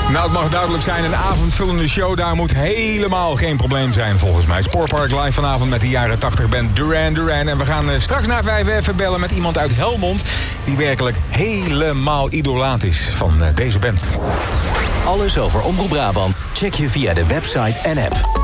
Nou, het mag duidelijk zijn, een avondvullende show, daar moet helemaal geen probleem zijn volgens mij. Spoorpark live vanavond met de jaren 80 band Duran Duran. En we gaan straks na 5 even bellen met iemand uit Helmond die werkelijk helemaal idolaat is van deze band. Alles over Omroep Brabant check je via de website en app.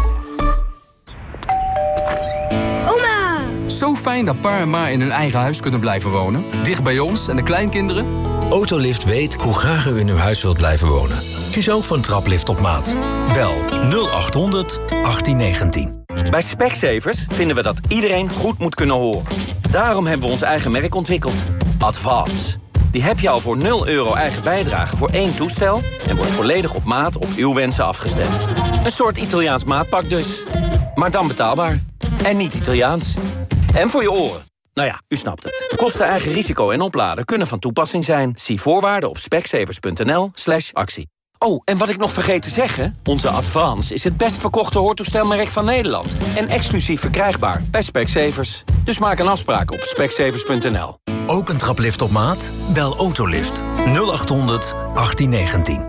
Oma! Zo fijn dat pa en ma in hun eigen huis kunnen blijven wonen. Dicht bij ons en de kleinkinderen. Autolift weet hoe graag u in uw huis wilt blijven wonen. Kies ook voor een traplift op maat. Bel 0800 1819. Bij Specsavers vinden we dat iedereen goed moet kunnen horen. Daarom hebben we ons eigen merk ontwikkeld. Advance. Die heb je al voor €0 eigen bijdrage voor 1 toestel en wordt volledig op maat op uw wensen afgestemd. Een soort Italiaans maatpak dus. Maar dan betaalbaar. En niet Italiaans. En voor je oren. Nou ja, u snapt het. Kosten, eigen risico en opladen kunnen van toepassing zijn. Zie voorwaarden op specsavers.nl/actie. Oh, en wat ik nog vergeet te zeggen, onze Advance is het best verkochte hoortoestelmerk van Nederland. En exclusief verkrijgbaar bij Specsavers. Dus maak een afspraak op specsavers.nl. Ook een traplift op maat? Bel Autolift 0800 1819.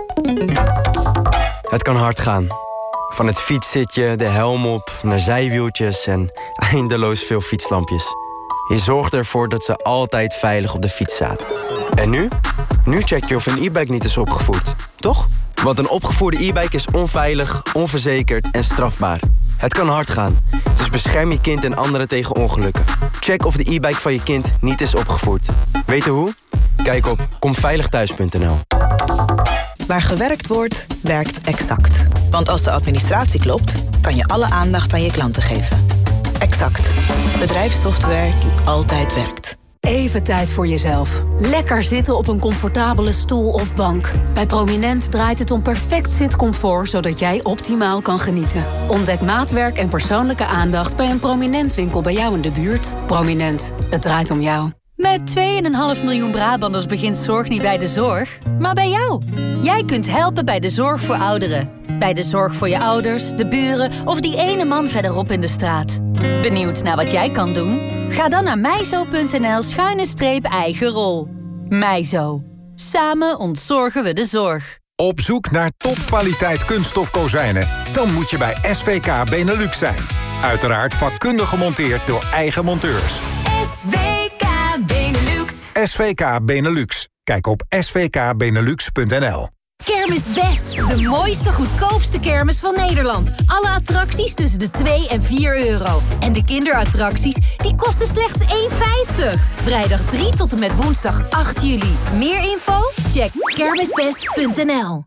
Het kan hard gaan. Van het fietszitje, de helm op, naar zijwieltjes en eindeloos veel fietslampjes. Je zorgt ervoor dat ze altijd veilig op de fiets zaten. En nu? Nu check je of een e-bike niet is opgevoerd, toch? Want een opgevoerde e-bike is onveilig, onverzekerd en strafbaar. Het kan hard gaan, dus bescherm je kind en anderen tegen ongelukken. Check of de e-bike van je kind niet is opgevoerd. Weten hoe? Kijk op komveiligthuis.nl. Waar gewerkt wordt, werkt Exact. Want als de administratie klopt, kan je alle aandacht aan je klanten geven. Exact. Bedrijfssoftware die altijd werkt. Even tijd voor jezelf. Lekker zitten op een comfortabele stoel of bank. Bij Prominent draait het om perfect zitcomfort, zodat jij optimaal kan genieten. Ontdek maatwerk en persoonlijke aandacht bij een Prominent winkel bij jou in de buurt. Prominent, het draait om jou. Met 2,5 miljoen Brabanders begint zorg niet bij de zorg, maar bij jou. Jij kunt helpen bij de zorg voor ouderen. Bij de zorg voor je ouders, de buren of die ene man verderop in de straat. Benieuwd naar wat jij kan doen? Ga dan naar mijzo.nl/eigen rol. Mijzo. Samen ontzorgen we de zorg. Op zoek naar topkwaliteit kunststof kozijnen? Dan moet je bij SVK Benelux zijn. Uiteraard vakkundig gemonteerd door eigen monteurs. SVK Benelux. SVK Benelux. Kijk op svkbenelux.nl. Kermis Best, de mooiste, goedkoopste kermis van Nederland. Alle attracties tussen de 2 en €4. En de kinderattracties, die kosten slechts €1,50. Vrijdag 3 tot en met woensdag 8 juli. Meer info? Check kermisbest.nl.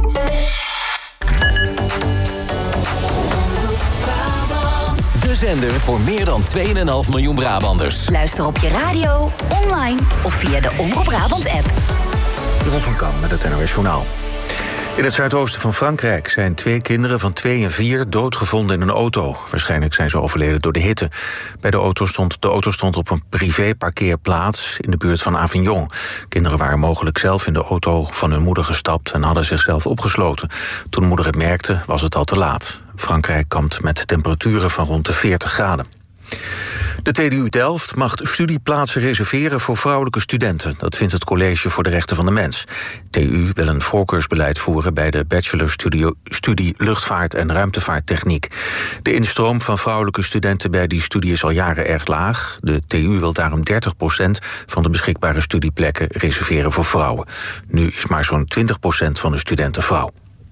De zender voor meer dan 2,5 miljoen Brabanders. Luister op je radio, online of via de Omroep Brabant app. Jeroen van Kam met het NOS Journaal. In het zuidoosten van Frankrijk zijn 2 kinderen van 2 en 4 doodgevonden in een auto. Waarschijnlijk zijn ze overleden door de hitte. De auto stond op een privéparkeerplaats in de buurt van Avignon. Kinderen waren mogelijk zelf in de auto van hun moeder gestapt en hadden zichzelf opgesloten. Toen moeder het merkte, was het al te laat. Frankrijk kampt met temperaturen van rond de 40 graden. De TDU Delft mag studieplaatsen reserveren voor vrouwelijke studenten. Dat vindt het College voor de Rechten van de Mens. TU wil een voorkeursbeleid voeren bij de bachelorstudie Luchtvaart en Ruimtevaarttechniek. De instroom van vrouwelijke studenten bij die studie is al jaren erg laag. De TU wil daarom 30% van de beschikbare studieplekken reserveren voor vrouwen. Nu is maar zo'n 20% van de studenten vrouw.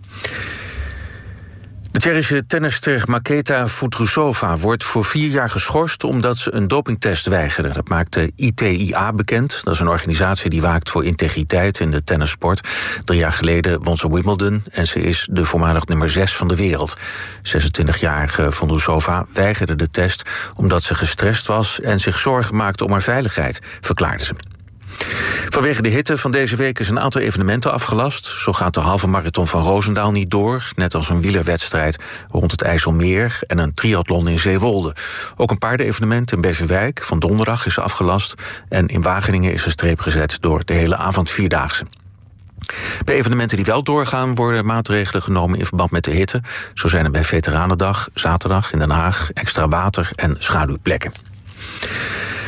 De Tsjechische tennisster Markéta Vondrousova wordt voor 4 jaar geschorst omdat ze een dopingtest weigerde. Dat maakt de ITIA bekend. Dat is een organisatie die waakt voor integriteit in de tennissport. 3 jaar geleden won ze Wimbledon en ze is de voormalig nummer 6 van de wereld. 26-jarige Vondrousova weigerde de test omdat ze gestrest was en zich zorgen maakte om haar veiligheid, verklaarde ze. Vanwege de hitte van deze week is een aantal evenementen afgelast. Zo gaat de halve marathon van Roosendaal niet door, net als een wielerwedstrijd rond het IJsselmeer en een triathlon in Zeewolde. Ook een paardenevenement in Beverwijk van donderdag is afgelast en in Wageningen is een streep gezet door de hele avond 4-daagse. Bij evenementen die wel doorgaan worden maatregelen genomen in verband met de hitte. Zo zijn er bij Veteranendag, zaterdag in Den Haag, extra water en schaduwplekken.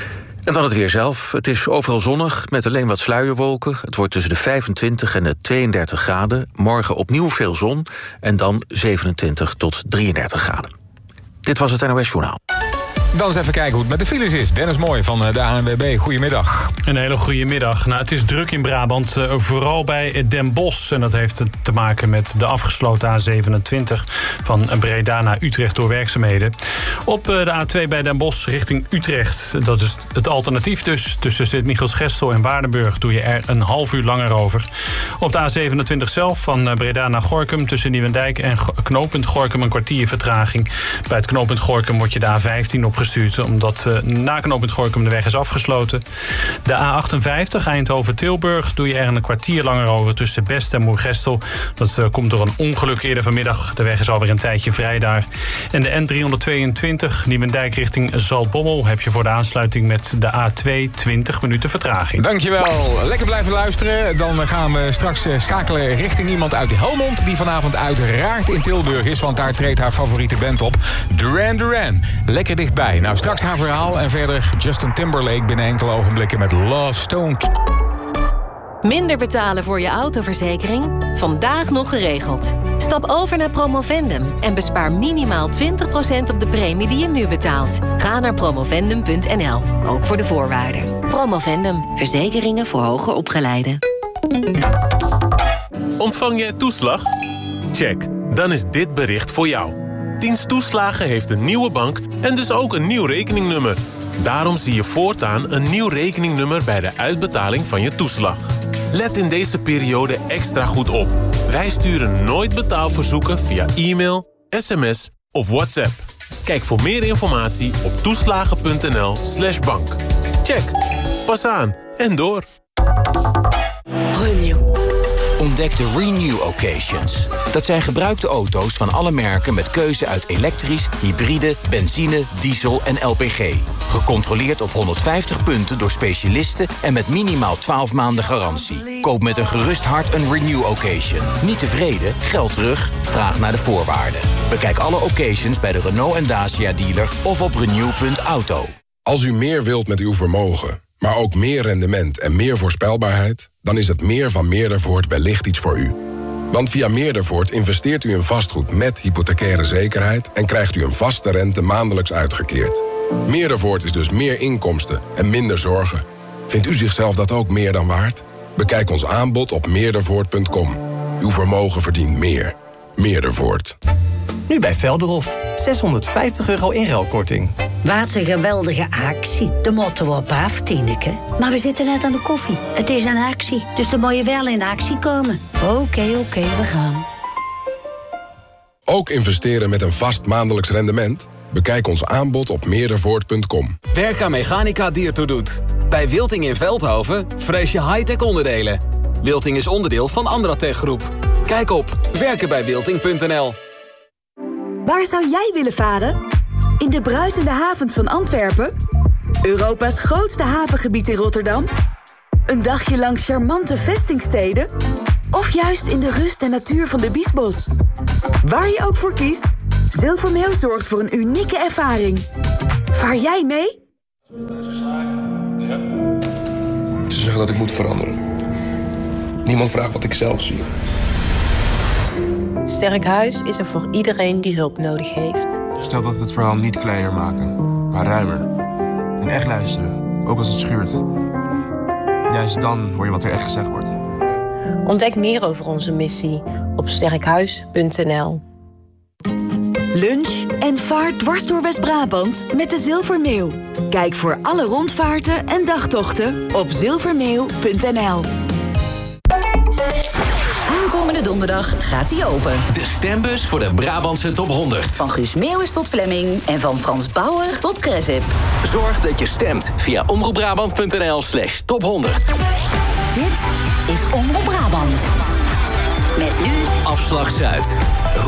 En dan het weer zelf. Het is overal zonnig, met alleen wat sluierwolken. Het wordt tussen de 25 en de 32 graden. Morgen opnieuw veel zon en dan 27 tot 33 graden. Dit was het NOS Journaal. Dan eens even kijken hoe het met de files is. Dennis Mooi van de ANWB. Goedemiddag. Een hele goede middag. Nou, het is druk in Brabant, vooral bij Den Bosch. En dat heeft te maken met de afgesloten A27 van Breda naar Utrecht door werkzaamheden. Op de A2 bij Den Bosch richting Utrecht. Dat is het alternatief dus. Tussen Sint-Michiels-Gestel en Waardenburg doe je er een half uur langer over. Op de A27 zelf van Breda naar Gorinchem tussen Nieuwendijk en knooppunt Gorinchem een kwartier vertraging. Bij het knooppunt Gorinchem wordt je de A15 opgestuurd, omdat na knooppunt Gorinchem de weg is afgesloten. De A58 Eindhoven-Tilburg doe je er een kwartier langer over tussen Best en Moergestel. Dat komt door een ongeluk eerder vanmiddag. De weg is alweer een tijdje vrij daar. En de N322 Nieuwendijk richting Zaltbommel heb je voor de aansluiting met de A2 20 minuten vertraging. Dankjewel. Lekker blijven luisteren. Dan gaan we straks schakelen richting iemand uit Helmond die vanavond uiteraard in Tilburg is, want daar treedt haar favoriete band op. Duran Duran. Lekker dichtbij. Nou, straks haar verhaal en verder Justin Timberlake binnen enkele ogenblikken met Love Stoned. Minder betalen voor je autoverzekering? Vandaag nog geregeld. Stap over naar Promovendum en bespaar minimaal 20% op de premie die je nu betaalt. Ga naar promovendum.nl, ook voor de voorwaarden. Promovendum, verzekeringen voor hoger opgeleiden. Ontvang jij toeslag? Check, dan is dit bericht voor jou. Dienst Toeslagen heeft een nieuwe bank en dus ook een nieuw rekeningnummer. Daarom zie je voortaan een nieuw rekeningnummer bij de uitbetaling van je toeslag. Let in deze periode extra goed op. Wij sturen nooit betaalverzoeken via e-mail, sms of WhatsApp. Kijk voor meer informatie op toeslagen.nl/bank. Check, pas aan en door. Renew. Ontdek de Renew Occasions. Dat zijn gebruikte auto's van alle merken met keuze uit elektrisch, hybride, benzine, diesel en LPG. Gecontroleerd op 150 punten door specialisten en met minimaal 12 maanden garantie. Koop met een gerust hart een Renew Occasion. Niet tevreden? Geld terug? Vraag naar de voorwaarden. Bekijk alle occasions bij de Renault en Dacia dealer of op renew.auto. Als u meer wilt met uw vermogen, maar ook meer rendement en meer voorspelbaarheid, dan is het meer van Meerdervoort wellicht iets voor u. Want via Meerdervoort investeert u in vastgoed met hypothecaire zekerheid en krijgt u een vaste rente maandelijks uitgekeerd. Meerdervoort is dus meer inkomsten en minder zorgen. Vindt u zichzelf dat ook meer dan waard? Bekijk ons aanbod op meerdervoort.com. Uw vermogen verdient meer. Meerdervoort. Nu bij Velderhof. €650 inruilkorting. Wat een geweldige actie. De moeten we op af, Tineke. Maar we zitten net aan de koffie. Het is een actie, dus dan moet je wel in actie komen. Oké, we gaan. Ook investeren met een vast maandelijks rendement? Bekijk ons aanbod op meerdervoort.com. Werka Mechanica Diertoe doet. Bij Wilting in Veldhoven vrees je high-tech onderdelen. Wilting is onderdeel van Andratech Groep. Kijk op werkenbijwilting.nl. Waar zou jij willen varen? In de bruisende havens van Antwerpen? Europa's grootste havengebied in Rotterdam? Een dagje langs charmante vestingsteden? Of juist in de rust en natuur van de Biesbos? Waar je ook voor kiest, Zilvermeeuw zorgt voor een unieke ervaring. Vaar jij mee? Ze zeggen dat ik moet veranderen. Niemand vraagt wat ik zelf zie. Sterk Huis is er voor iedereen die hulp nodig heeft. Stel dat we het verhaal niet kleiner maken, maar ruimer. En echt luisteren, ook als het schuurt. Juist dan hoor je wat er echt gezegd wordt. Ontdek meer over onze missie op sterkhuis.nl. Lunch en vaart dwars door West-Brabant met de Zilvermeeuw. Kijk voor alle rondvaarten en dagtochten op zilvermeeuw.nl. Aankomende donderdag gaat hij open. De stembus voor de Brabantse Top 100. Van Guus Meeuwis tot Flemming en van Frans Bauer tot Cresip. Zorg dat je stemt via omroepbrabant.nl/top100. Dit is Omroep Brabant. Met nu Afslag Zuid.